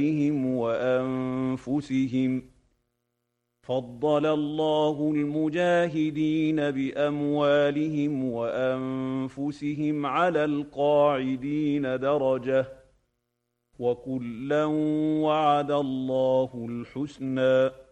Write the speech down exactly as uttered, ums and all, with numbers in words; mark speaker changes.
Speaker 1: وأنفسهم فضل الله المجاهدين بأموالهم وأنفسهم على القاعدين درجة وكلا وعد الله الحسنى